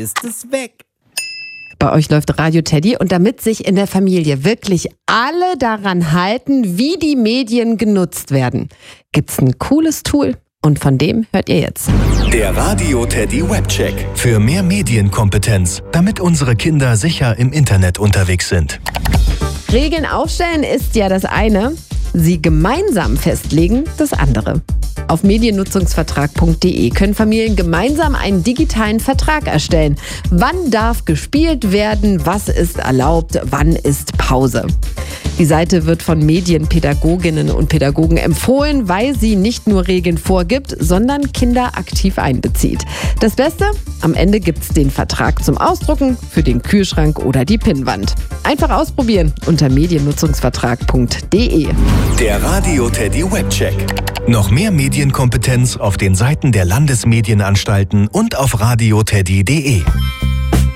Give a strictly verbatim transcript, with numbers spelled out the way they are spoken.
ist es weg. Bei euch läuft Radio Teddy und damit sich in der Familie wirklich alle daran halten, wie die Medien genutzt werden, gibt's ein cooles Tool und von dem hört ihr jetzt. Der Radio Teddy Webcheck. Für mehr Medienkompetenz, damit unsere Kinder sicher im Internet unterwegs sind. Regeln aufstellen ist ja das eine, sie gemeinsam festlegen das andere. Auf mediennutzungsvertrag punkt de können Familien gemeinsam einen digitalen Vertrag erstellen. Wann darf gespielt werden, was ist erlaubt, wann ist Pause? Die Seite wird von Medienpädagoginnen und Pädagogen empfohlen, weil sie nicht nur Regeln vorgibt, sondern Kinder aktiv einbezieht. Das Beste? Am Ende gibt's den Vertrag zum Ausdrucken für den Kühlschrank oder die Pinnwand. Einfach ausprobieren unter mediennutzungsvertrag punkt de. Der Radio Teddy Webcheck. Noch mehr Medienkompetenz auf den Seiten der Landesmedienanstalten und auf radio teddy punkt de.